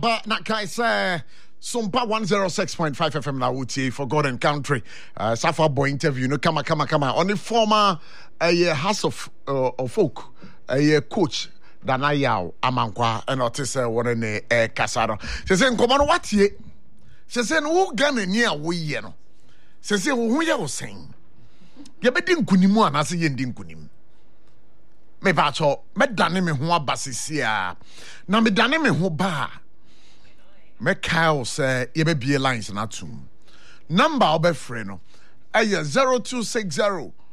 But na kai say Sumpa 106.5 FM na UTA for God and Country. Safa boy interview no kama on the former House of Folk coach Dana Yao Amankwa and Otis one ne Casado. She say nkomo what ye? She say no Ghana near we ye no. She say who ye was saying. Ye be din kunimu anase ye din kunim. Me ba cho me dane me ho abasisia. Na me dane me ho ba. Me Kyle say ye be bie lines na tum. Number obe free no. 0260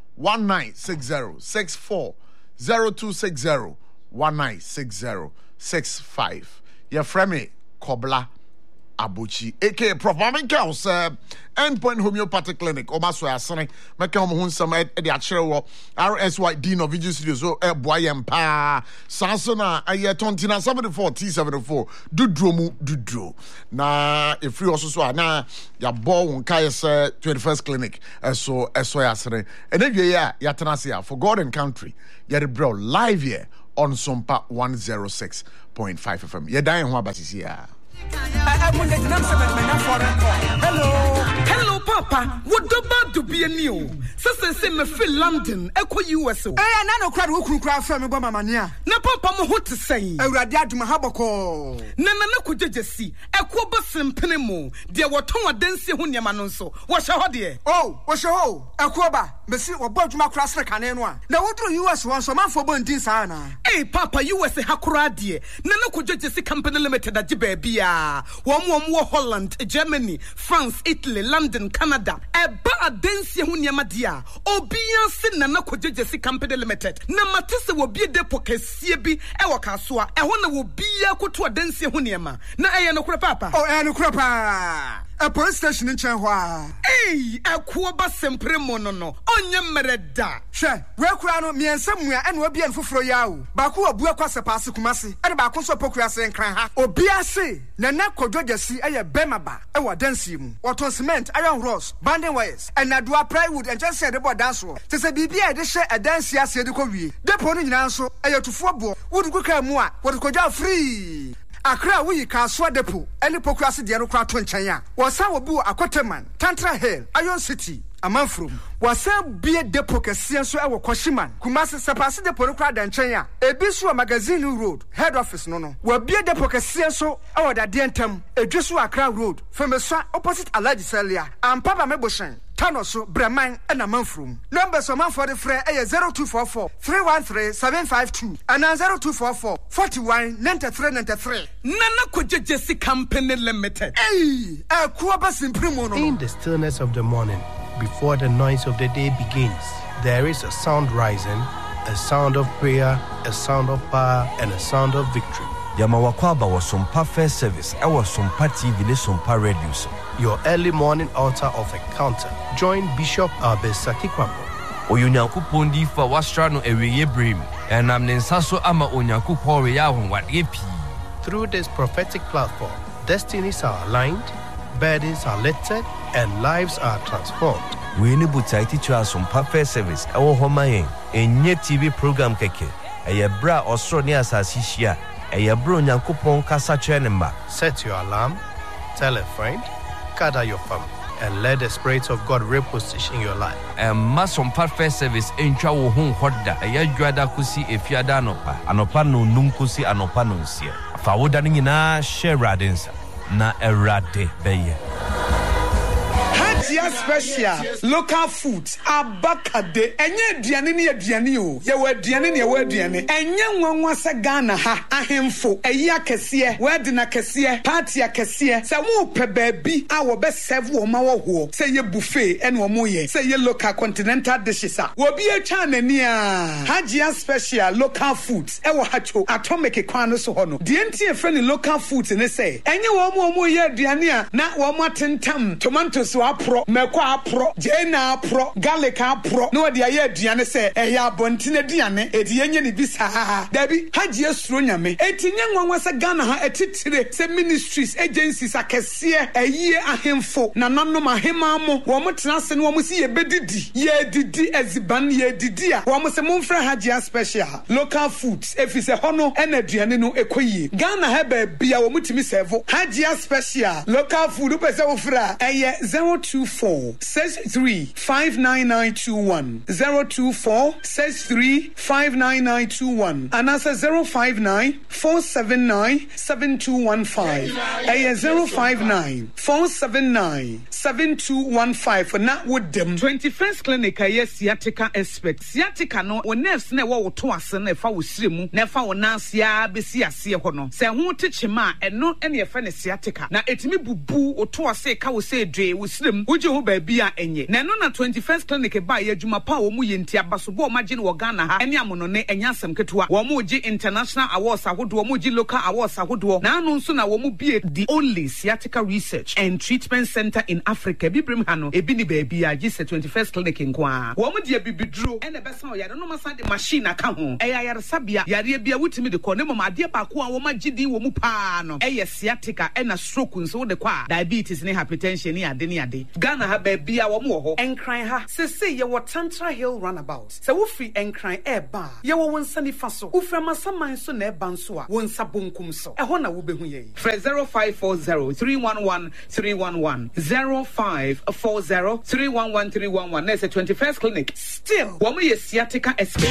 1960 0260 1960 65. Ye frame Kobla Abuchi aka Prof. Aminka say Endpoint Homeopathic Clinic Omaso asane meka mo hun sam e de akere wo RSY Dean of Video Studios so boyem pa sansona aye 2074 T74 dudro na e free also so na ya bo won kai say 21st clinic so asane and then ya tenase for God and Country ya bro live here on Sumpa 106.5 FM ye dan ho abasisi ya. Hello, Papa. What about to be a new? Say me feel London, Echo US. Eh, no crowd who cry from me, Mama Mania. Na Papa mo what to say. I read to my habako. Nana could just see. Echo Basim Penemo. There were Toma Densi Hunyamanonso. What's your dear? Oh, what's your ho? Equoba, Messi or Bodjuma Crasser Canenoa. Now what do US want some man for Bondin Sana? Eh, Papa, US Hakura dear. Nana could just see Company Limited at Jibebia. One Holland, Germany, France, Italy, London, Canada. Eba Densi Hunyamadia. Obia sin na Kojesi Company Limited. Na matese will be a depo kesiebi ewa kaswa. Ewana will be a kutua Densi Hunyama. Na no Papa. Oh, no crapa. A police station in Chanhua. Hey, a Kuaba sempre monono. Onya mereda. She, where Kurano me and somewhere and will be in Fufroyao. Baku Buakwasa Pasikumasi, and Bakuso Pocras and Cranha. Obiase, Nana Kojesi, a Bemaba, our dancing, what on cement, iron rods, banding wires, and Nadua plywood, and just said about dance. To say BB, they share a dance yes, the Korea. The pony in answer, a to football, would go come more, what could you free? Akra we Kaswa Depo, any Pocrasi Dianocra Twinchaya, was our boo Aquaterman, Tantra Hill, Iron City, a man from, was some beer depo Cassianso our Koshiman, Kumasi Sapasi de Porocra and Chaya, a Biswa Magazine Road, head office no, were beer depo Cassianso, our Dientum, a Joshua Accra Road, from a son opposite Alaji Celia, and Papa Meboshan. Tanoso, Breman, and a month room. Numbers of man for the fray 0244 313 752 and 0244 41 93 Nana Kojesi Company Limited. Hey, a Kuabas in Primono. In the stillness of the morning, before the noise of the day begins, there is a sound rising, a sound of prayer, a sound of power, and a sound of victory. Yamawakwaba was Sumpa First Service. I was Sumpa TV, Sumpa Radio. Your early morning altar of encounter. Join Bishop Albesaki Kwambo. Oyunyaku Pondi for Wastrano Eweye Brim. And I'm Nensaso Ama Onyaku Poriya what yepi. Through this prophetic platform, destinies are aligned, burdens are lifted, and lives are transformed. We need to teach us Sumpa First Service. Our Homaye, a new TV program keke. A bra or Sonia Sasishia. A bro Nyankupon Kasa Chenemba. Set your alarm, tell a friend, gather your family, and let the Spirit of God reposition your life. And Mason First Service in Chawo Home Hoda, a Yajuada Kusi, a Fiadanopa, Anopano Numkusi, Anopano Sia. Fawodaning in a share radins, na erade beye. Hajia special local foods abakade enye aduane ne aduane o ye we aduane ne we aduane enye nwanwa se Ghana ha ahemfo eyi akese we na kese party akese se wo pe baabi a wo be serve wo ma wo ho se ye buffet ene wo mo ye se ye local continental dishes a wo bi atwa nani a Hajia special local foods e wo hacho atomic kwan no so ho no de ntie fe ne local foods ne se enye wo mo ye aduane a na wo mo atentam tomatoes wo apro pro, mekwa pro, jena pro, garlic pro. No dia ye aduane se eya bontine aduane edi yenye ni bisa. Dabi haji esuro nyame. Etinye nwanwa se Ghana ha etitire se ministries agencies akese eyi ahemfo na nanom ahema mo wo mo tena se no wo mo si ye bedidi ye didi eziban ye didi a wo mo se mo mfra haji special local foods efise hono ena aduane no ekoyie Ghana ha ba bia wo mutimi serve haji special local food pese wo fra eye 024 63 59921 024 63 59921 and answer 059 479 7215 eye 059 479 7215 for na with them 21st clinic aye sciatica expert sciatica no wo nerves na wo to ase na fa wo siremu na fa wo nansia besi ase ho no se ho techima eno ene fa ne sciatica na etimi bubu wo to ase ka wo se dwe wo sirem wo je ho ba bia enye na no na 21st clinic ba ye adwuma pa wo mu ye ntia baso bo ma je no Ghana ha ene amono ne enya asem ketewa wo mu je international awards ahodo wo mu je local awards ahodo na anu nso na wo mu bie the only sciatica research and treatment center in Africa bibrim ha no ebi ni ba bia je 21st clinic nkoa wo mu de bibiduro ene besa o yare no masa de machine aka ho eya yare sabia yare bia wutimi de ko ne mama ade ba ko a wo ma gidi wo mu pa no eye sciatica ena stroke nso de kwa diabetes ne hypertension ne ade Ghana ha ba bia wo mu ho enkran ha se ye wo Tantra Hill runabout se wo free enkran eba ye wo wonsa ni fa so wo fra masaman so na eba nso a wonsa bonkum so eho na wo behu ye 0540 311 311 0540 311 311 na se 21st clinic still wo mu ye sciatica expert.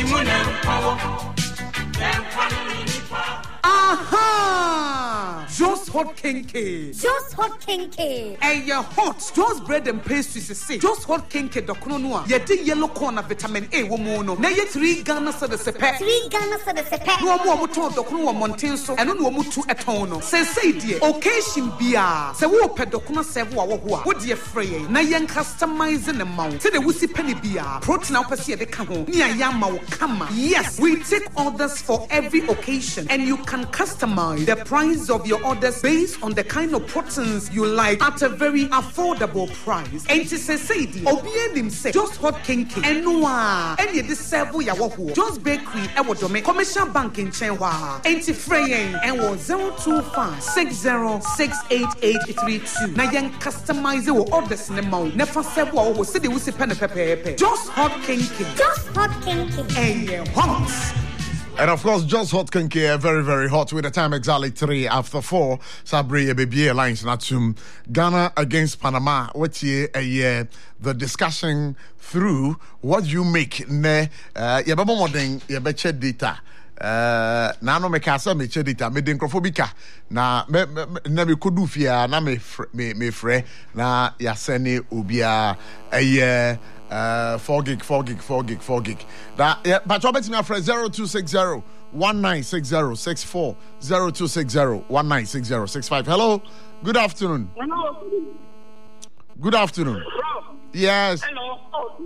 Aha! Just hot kinky. Just hot kinky. And your hot. Just bread and pastries is say. Just hot kinky dokono noa. Ye di yellow corn vitamin A womono. Na ye 3 Ghana sa de sepe. 3 Ghana sa de sepe. No mo to dokono wo monten so. Eno no mo tu etono. Say die. Occasion bia. Se wo pe dokono serve wo ho a. Wo de frey. Na ye customize the amount. Se de wusi penny bia. Protein na opese ye de ka ho. Ni ayama wo kama. Yes, we take orders for every occasion and you can customize the price of your orders based on the kind of proteins you like at a very affordable price. And to say, Obienim say, just hot kinky. And noa, and ye disable ya wahu. Just bakery, and what do me commercial bank in Chenwa. And to fraying, and was 025 60688832. Now, young customize your orders in the mouth. Never said what was said, we say pen pepe. Just hot kinky. Just hot kinky. And ye hot. And of course, just hot kinky, very, very hot with the time exactly 3 after 4. Sabri BBA Alliance Natum Ghana against Panama. What year a year? The discussion through what you make ne yabamo modern yabeche data. Na no me kasa me che data me denkrofobika na me me kodu fia na me frɛ na yasene obia eye 4 gig. That yeah, but you bet me after 0260 196064 0260 196065. Hello, good afternoon. Hello. Good afternoon. Yes. Hello.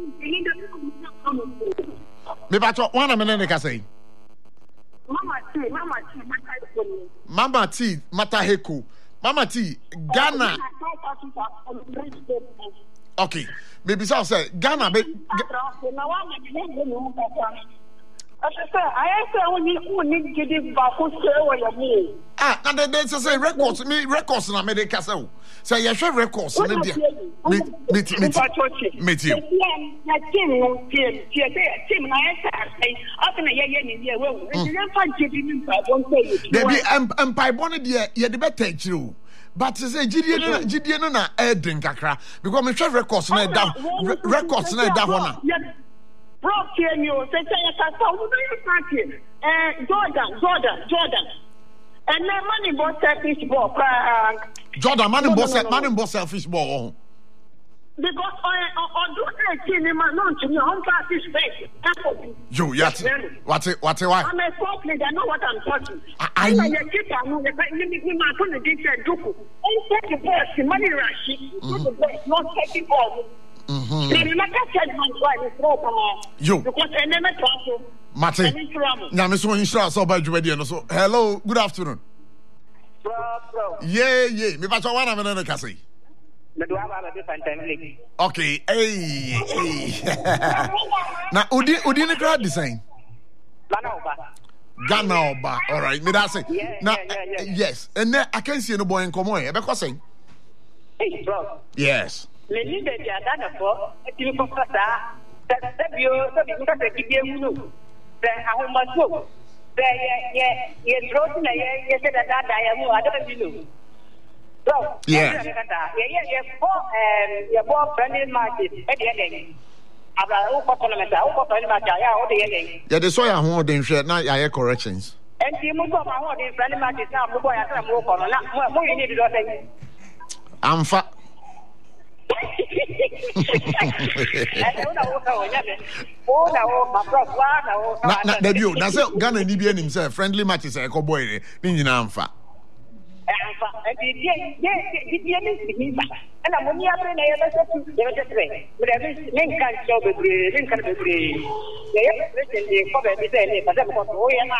Me bacho one minute ka say. Mama T, Mataheko. Mama T, Ghana. Okay. Maybe so say Ghana be and then say records na me dey kasa o. Say you share records na dia. Me but say GDA no na drink kakra because me share records na da hona. Bro, can you say Jordan. And then money boss selfish ball. Jordan, money boss selfish ball. Because on do 18 in my non to me on fish face. You yet. What's it why? I'm a sport leader, I know what I'm talking. I know your keeper, I know the my phone against Duku. On the boss, money rush, not taking all. Yo, Mate, Namiso Insha, so by Judy. So, hello, good afternoon. Yeah, me pass one of another Cassie. Okay, hey. Now, Udi ni crowd design. Ghana Oba. All right, me that's it. Now, yes, and then I can see no boy in Comoy. Ebe ko say? Hey, bro. Yes. Le ni de dia dana for. Eti ko fata. Sebio ka te ki mu. Be ahoma so. Be ye drop na ye se da ya mu ada bi no. So, yeah. Yeah, friendly matches. Yeah, they saw your home then share now your corrections. And you move on my home friendly matches now, boy, I move on. More you need to do. I'm fat. Debut, that's it. Ghana Nibian himself, friendly matches, a cowboy, Ninja Amfa. And I'm only after the but every link can show the link can be the cover the but I'm going to go and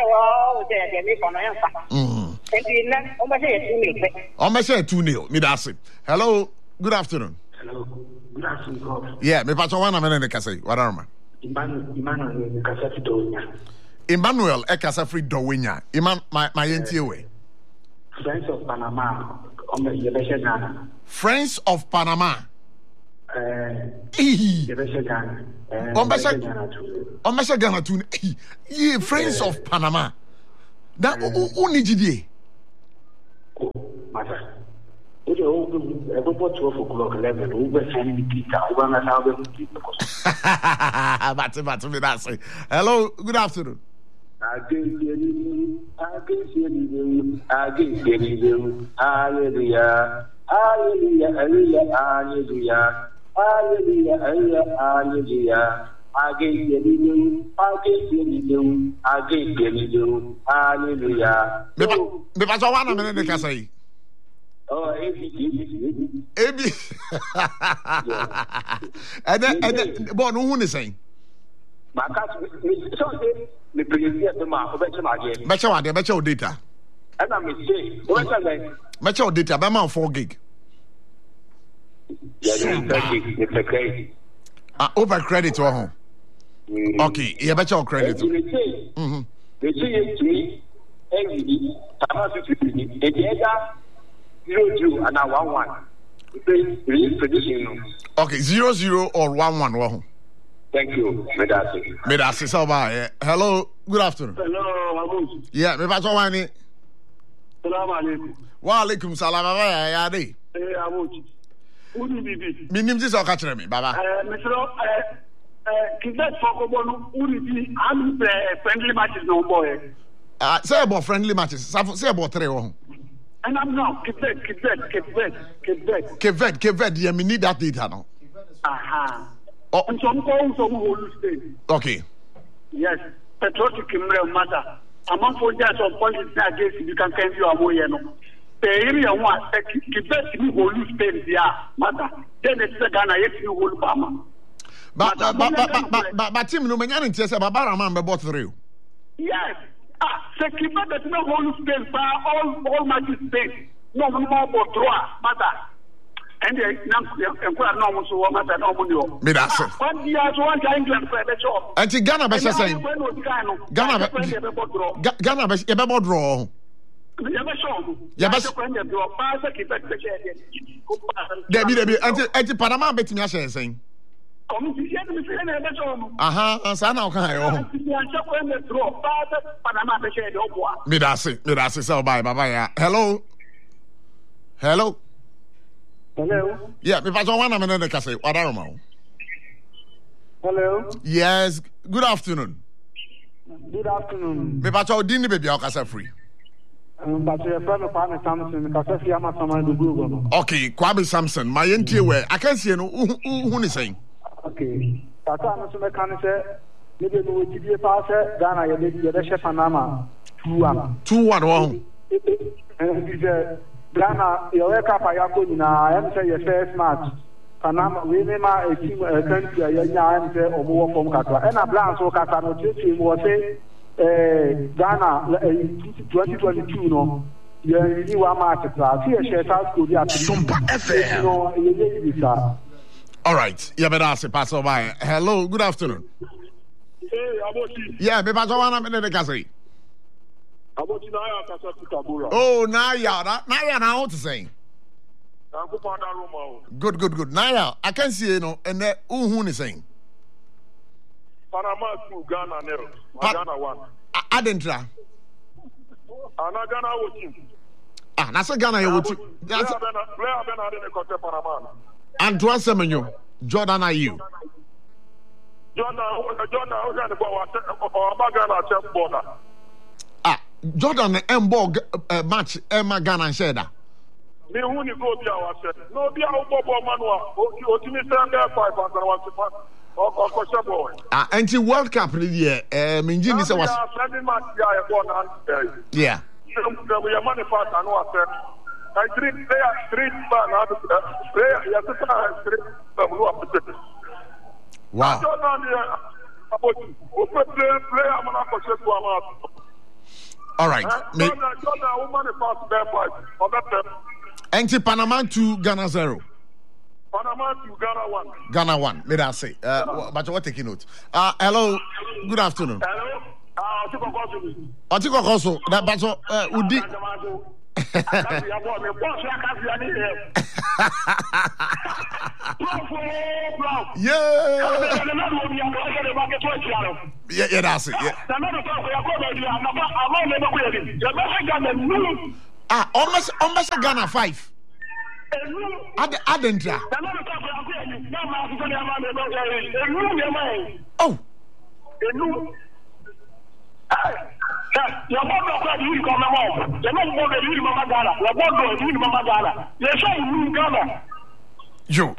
almost 2-0. Me that's it. Hello, good afternoon. Hello, good afternoon. Yeah, me pacho wana mene ne kase. Wadarma. Emmanuel Kasafi Dowenya. Emmanuel Kasafi Dowenya. My yentie we. Friends of Panama. Friends of Panama. Ghana too. Yeah, Friends of Panama. That only GDA. Mother. About 12 o'clock, 11, over sending Peter. Hello, good afternoon. Oh, AB. And then, born who is saying? My cousin, the president, the man, Metro data. And I'm saying, Metro data, Bama 4 gig. It's a crazy. Over credit or home. Okay, yeah, Metro credit. They say it to me, and I 1-1. Okay, 0-0 or 1-1. Thank you. Medasi. Hello, good afternoon. Hello, Abu. Yeah, me pacho wani. Salam alaikum. Wa alaikum salam. Baba ya dey. Abu. Uni bibi. Mi nim ji so ka kire me, baba. Mr. Kizet Fokobonu, uni bi am friendly matches no boy. Say about friendly matches. Say about 3 1. And I'm now Quebec. Yeah, me need that data now. Aha. Oh, and some whole state. Okay. Yes, patriotic matter. Among 4 years of politics against you can claim you are more, the area one, Quebec, you whole state, matter. Then it's the Ghana, yet you whole Bama. But Tim, no man, interest about Baraman, but 3. Yes. C'est Quebec that no whole state, all matches state. No more but draw, matter. And the normal so matter no money. Me that's it. 1 year to 1 England for the job. And Ghana be saying Ghana be draw. Debbie, anti Panama bet me saying. Aha, sana o kan yo. Me that's it. So bye ya. Hello. Hello. Yeah, me pass one minute dey kase. Wadaroma. Hello. Yes, good afternoon. Good afternoon. Me pass odin ni baby o kase free. But your friend Kwame Samson, kase fi ama sama do Google. Okay, Kwame Samson, my entie we. I can see no who ni saying. Okay. Tata no so me kan say me dey no wetibie pa say Ghana ye dey she Panama 2-1 wo. And Ghana, your wake-up I am say your first match. Panama, we may a team country, and say, or more from Kata. And a blank so Kata, no team was say, Ghana 2022, no. you are market class. Here, South Korea. Sumpa FM. All right. Yeah, but that's a pass over. Hello, good afternoon. Hey, Abochi. Yeah, me pass over na me de kase. Abochi na ya kasa Tabora. Oh, now what to say? Good. Now, I can see you know, and who is saying? Panama to Ghana, Nero. Ghana 1. Adentra. Ana Ghana watching. That's a Ghana you watching. That's Player Bernard in the Cote Panama. Antoine Semenyo, Jordan Ayew. Jordan, Ghana chess border. Jordan Mbog match Emma Ghana and Sheda. Me who ni go be our set. No be our bobo manua. O timi stand there 5 and 1 or boy. Anti World Cup the year. Minjini say was. Sending match guy born and yeah. We are money part and what said. I three man out player yes three who are protected. Wow. All right. Anti Panama 2 Ghana 0. Panama 2 Ghana 1. Ghana 1. Let us say. But what taking note? Hello. Good afternoon. Hello. Otiko Koso. That but Udi. Yeah, that's it. Yeah. Almost Ghana 5. Adentra. Oh. Joe,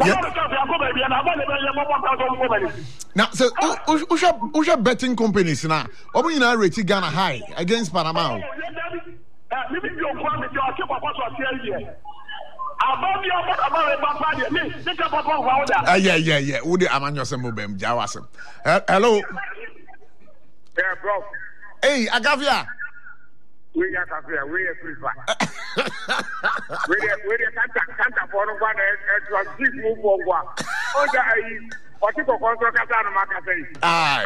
now, so who's your betting companies now? Or you know, rating Ghana high against Panama? Yeah. Would the Amanyo Semubem Jawasem? Hello. Yeah, bro. Hey, Agavia. We are Agavia. We are prefer. We can't afford one and six move for one. Oh, what you call Catana Macasay? Ah,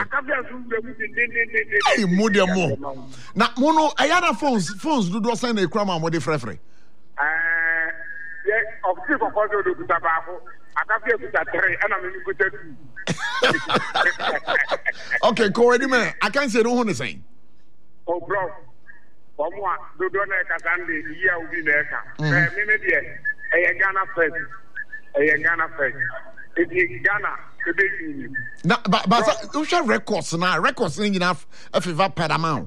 hey, Mudiamo. Now, Mono, Ayana phones do send a crumb on the frefre. Yeah, of people also do tobacco. I can't feel with that three, and I'm in good. Okay, Corey, man, I can't say no one is saying. Oh, bro. From what do Casandi, yeah, will be there. Minute, a Ghana first. A Ghana first. It is Ghana. Now, but who shall records now? Records in enough if you have Panama.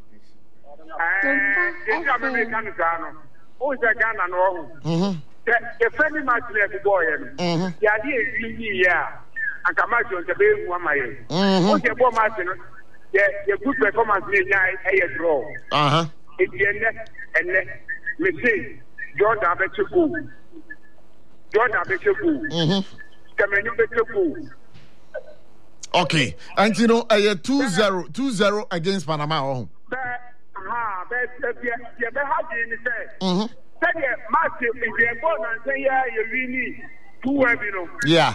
Oh, is a Ghana no? The friendly match there, boy. The idea is yeah. And come out on the baby one my. Okay, boy, Martin. The good performance in a draw. It's the end and me say, Jordan Abechuku. Jordan Abechuku. Okay, and you know, 2-0 against Panama. Yeah.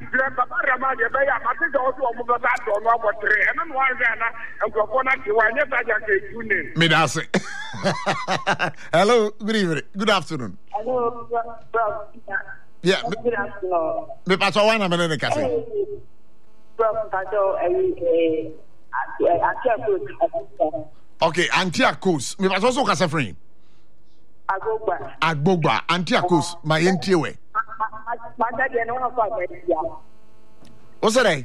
Hello, good evening. Good afternoon. Hello, yeah. Good afternoon. Me pass one a minute, Cassie. Okay, Antiacos. Me pass also Cassie friend. Agbogba. Antiacos. My NTW. What's that?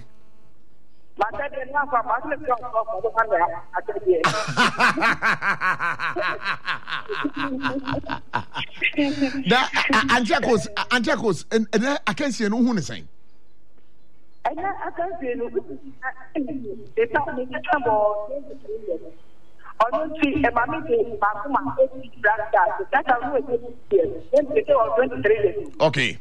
Antiacos, and I can't see no one is saying. I can't see no. Honestly, a mammy, okay.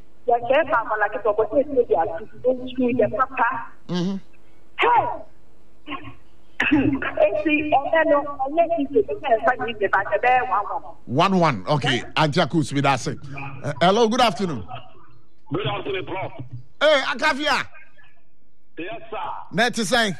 1-1. Okay. Antiakus with us. Hello, good afternoon. Good afternoon, Prof. Hey, Akafia. Yes, sir. Net to say.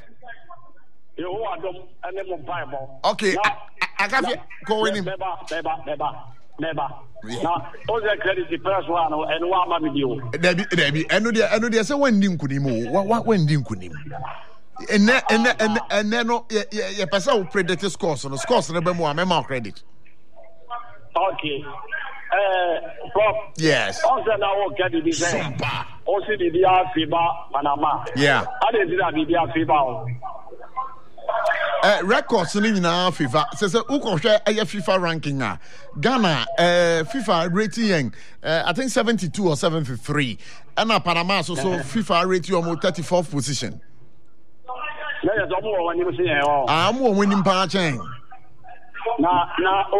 Okay. Akafia, go in. Never. Now, all the credit the first one and one video. Debbie, and they say when Dim Kunim, what when Dim Kunim? And then no, yeah, person predator scores on the scores and a more memo credit. Okay. Prof. Yes. Also, now what can you be saying? Also, the FIBA Panama. Yeah. I didn't do that FIBA. Records in FIFA says FIFA ranking Ghana FIFA rating I think 72 or 73 and Panama so FIFA rating almost 34th position. I'm winning part chain. Now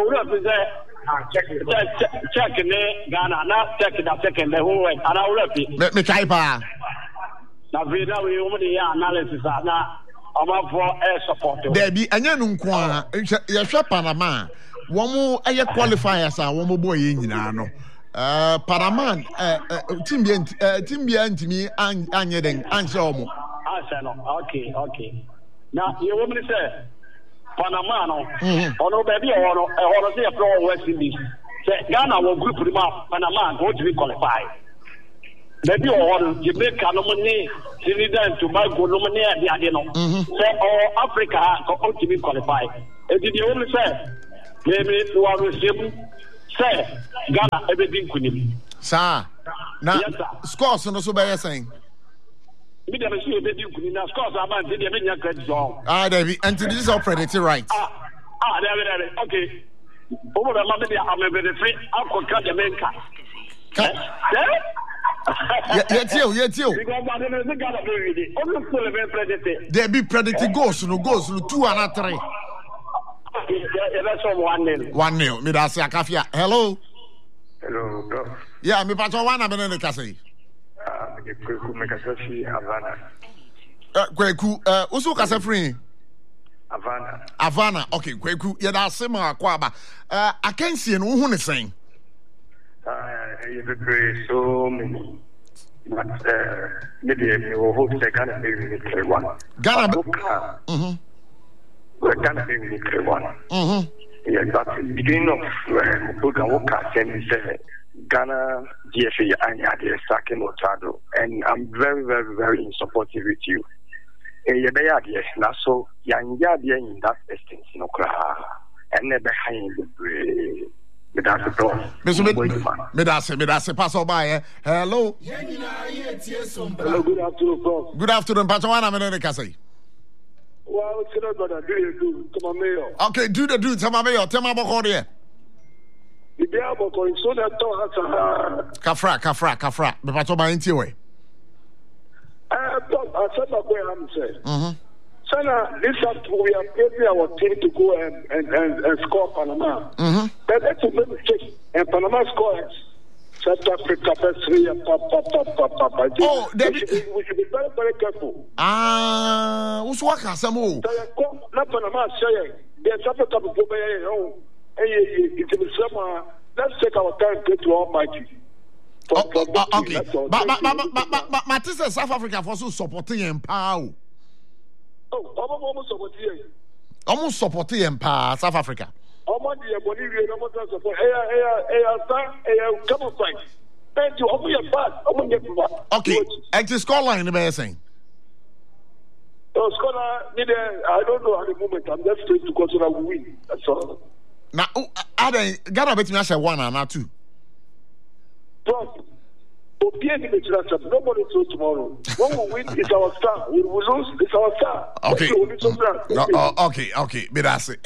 check Ghana now check the second the whole way and I will let me try pa. Now we only analysis now. Debbie, and you know, you're Panama. One more qualifiers are one more boy in Nano. Panama, Timbia, to me, and Yeding, and so okay. Now, you want me to say, Panama, or no baby, or say a pro West Indies. Ghana will group them up, Panama, going to be qualified. Maybe or Jamaica nominee, Trinidad and Tobago nominee at the Adeno. Say all Africa ought to be qualified. And did you only say, maybe you are receiving, say, Ghana, everything could be. Sir, now, scores on the Subaya saying. We never see a baby could not scores about the Dominion credit zone. David, and to this all predatory rights. There, okay. Over the money, I'm a very free, I'll cut the main car. Yet you. There be predator goes no 2 and 3. 1-0. Me that's Akafia. Hello. Hello. Yeah, me pato one abene kase. Kweku me kase fi Havana. Kweku usu kase free. Havana. Okay, Kweku ye da sema kwaba. Akensie no hu ne sen. So many. But maybe we hope they can be one. Ghana. Ghana be one. Yes, but beginning of program work and Ghana GFA and the second Otado, and I'm very, very, very supportive with you. Now, so young Yadia in that distance, no cry, and never hang the Medase pass by. Hello. Hello, good afternoon, Prof. Good afternoon, Patawana Menekase. Well, do to my mayor. Okay, do the dude, tell my mayor, tell my boy. The diabo going so that Kafra, the Patoma into way. I said my boy, I'm saying. Sana, this afternoon we are praising our team to go and score Panama. But that's a mistake. And Panama scores South Africa first 3 and Oh, we should be very, very careful. Who's what Casamo? Not Panama saying there's South Africa before it will summer. Let's take our time to get to Almighty. Okay. But Matisse South Africa for so supporting empower. Almost supporting Empire, South Africa. Almost the Bolivia, almost support. Come on, fine. Thank you. Open your back. Okay, and the scoreline, the best thing. Scholar, I don't know at the moment. I'm just trying to consider we win. That's all. Now, Ghana bet me I say 1 and not 2. Nobody knows tomorrow. When we win, it's our star. When we lose, it's our star. Okay. Okay. But that's it.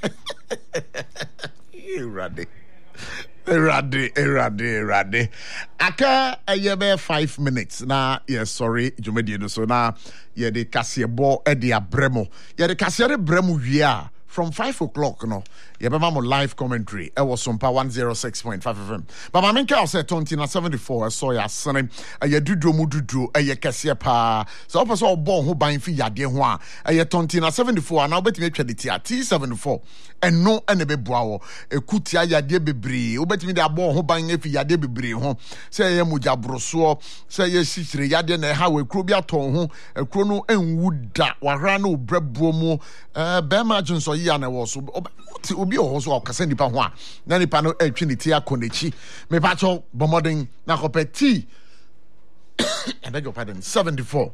Erade. Aka ayebe 5 minutes. Na yes, sorry, Jumedi no so na ye de kasiebo e de abremo. Ye de kasiere bremo wi a from 5 o'clock no yɛbɛma mo live commentary ɛwɔ Sompa 106.5 FM but ma menka wo sɛ Tontina 74 ɛsɔ yɛ asene ɛyɛ duduo mu duduo ɛyɛ kɛseɛ paa sɛ wopɛ sɛ ɔbɔ ho ban fi yadeɛ ho a ɛyɛ Tontina 74 anaa wobɛtumi atwa de tia T74 ɛno ɛne bɛboa wɔ ɛkutia yadeɛ bebree wobɛtumi de abɔ ho ban afi yadeɛ bebree ho sɛ ɛyɛ mugyaborosoɔ sɛ ɛyɛ sikyire yadeɛ na ɛha wɔ ekuro bi atɔ ho ekuro no ɛnwu da wahra no brɛboɔ mu bɛrima adwensɔ yi a na ɛwɔ so obi wɔ hɔ so ɔkasa nipa ho a na nipa no atwi ne ti akɔ n'akyi mepakyɛw bɔmmɔden na kɔpɛ T I beg your pardon 74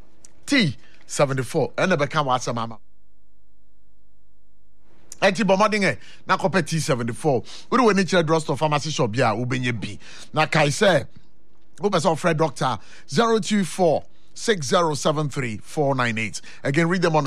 T74 ɛna bɛka wɔ asɛm ama Eti bomoding na kope T74 we do any drugstore pharmacy shop bia ubenye bi na kai say go person Fred Doctor 0246073 again read them on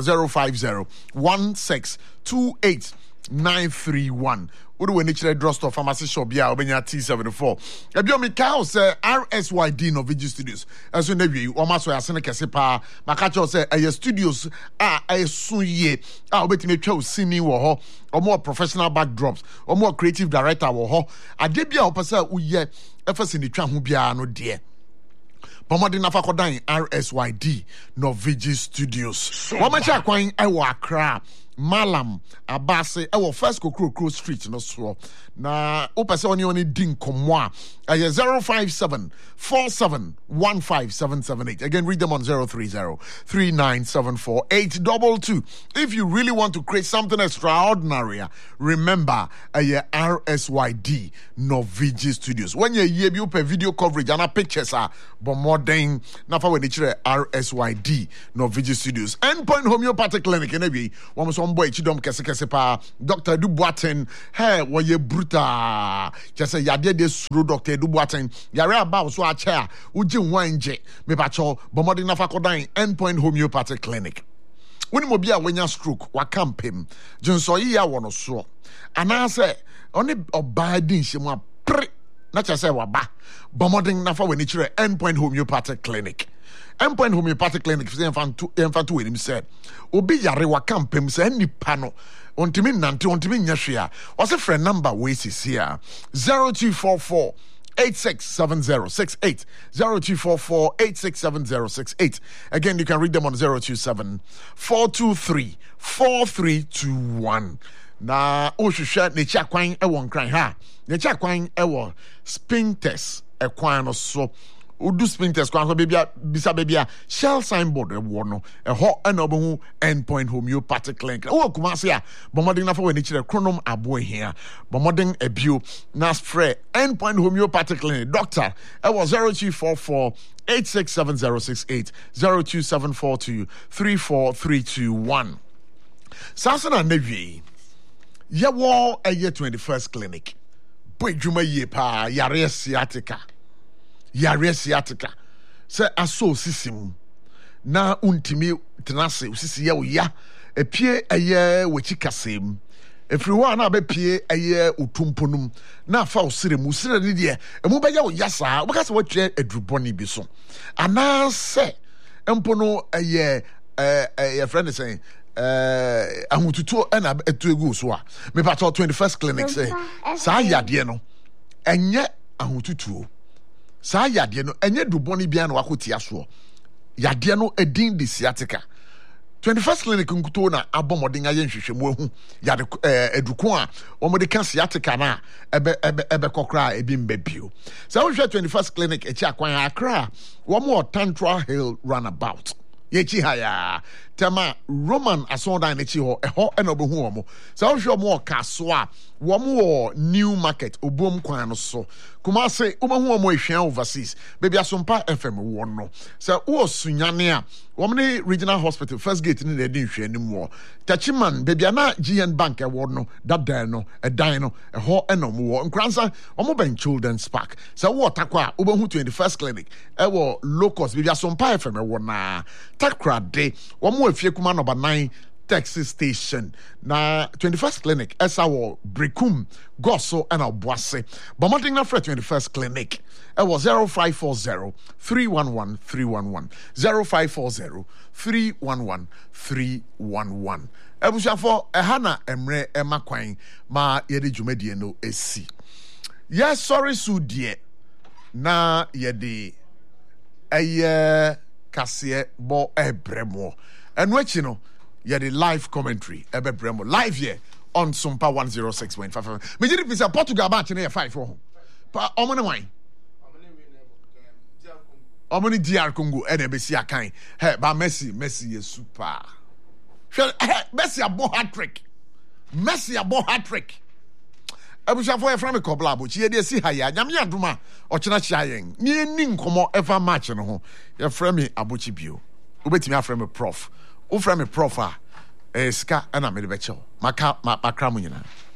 0501628931 we do any drugstore pharmacy shop bia ubenya T74 ebio mi ka say RSYD no Video Studios as we nevi o maso ya sene kese pa maka cho say studios ayesu ye obetime twa osini wo ho omo professional backdrops omo creative director wo ho ade bia opesa uye efese ni twa ho bia no de Bomadi nafa kodan RSYD no Video Studios womacha kwan ewo Accra Malam Abase ewo first Kokro Street no so na opese oni din komwa 05747157778 again read them on 03039748222 if you really want to create something extraordinary remember RSYD no Video Studios when you be open video coverage and pictures are but more than nafa when RSYD no Video Studios Endpoint Homeopathic Clinic in every one boy chidom kese pa Dr. Duboaten hey wo ye bruta just say yade de suro Dr. Duboaten yare about so a chair uji wanje me pacho bomodi nafa kodan Endpoint Homeopathic Clinic when mo bia wenya stroke wa campem junso yi ya wono so ana say oni obadin shemu a pre na cha say waba bomodi nafa weni chire Endpoint Homeopathic Clinic Endpoint Homeopathic Clinic emfantu wenim said obi yare wa campem say nipa no ontimi nante ontimi nyahwea wase friend number we sisi a 0244 867068 0244 867068 again you can read them on 027 423 4321 na ohwehwe ne chakwan ewo nkran ha ne chakwan ewo Spintex ekwan no so Udu Spintex kwan so bisa bebia shell signboard ewo no eho na obehu Endpoint Homeopathic Clinic o kuma se a bomodin na fa wani kire kronom abo hia bomodin abio na spray Endpoint Homeopathic Clinic doctor ewo 0244 867068 02742 34321 Sasana Nevi yewo eye 21st clinic boy dwuma ye pa yare sciatica se aso sisim na untimi tenase usisi ya uya epie eye wechi kasem efiri ho na be pie eye utumponum na fa usire ni de emu be ya uya saa wo kase wo twe adruboni bi so ana se empono eye friend say ahututu na etu egu so a me pa 21st clinic say saa yade no enye ahututu saa yade no enye duboni bia na wakotia so yade no edin de sciatica 21st clinic nkuto na abomodin aye nhwehwemu ehu yade eduko a omode ka sciatica na ebe kokra ebi mbebio saa wo 21st clinic echi akwan Accra wo mo Tantra Hill runabout yechi haya tema Roman asonda nechi ho eho na obehu omo sa wo hwe omo kaso a wo mo New Market obom kwan no so kuma se obehu omo ehwan overseas baby Asompa FM wo no sa wo sunyane a wo ne Regional Hospital First Gate ni de nhwe ni mo Tachiman baby na GN Bank e wo no dadan no edan no eho na mo nkransa omo ben Children's Park sa wo takwa obehu 21st clinic e wo locus baby Asompa FM e wo na takra de wo mo afie kuma number 9 Texas Station na 21st clinic esa wo Brekum Goso and Obuase bomoding na for 21st clinic it was 0540 311 311 0540 311 311 Ebushafo ehana emre emakwan ma yede dwumadie no esi. Yes, sorry so dear. Na yede eye kase bo ebremo. Enwechi no yede live commentary ebremo live here on Sumpa 106.5. Me jiri pisa Portugal ba chene 5 ho. Pa omone wan. Omone DR Congo e na be si akan. Hey, ba Messi is super. Messi abo hat-trick. Ebushafo e frame kobla abochi ye de si haya nyame adoma o chena chia yen ni ni nkomo ever match no ho ye frame abochi bio obetimi aframe prof o frame prof a ska na me de be che maka makra mu nyina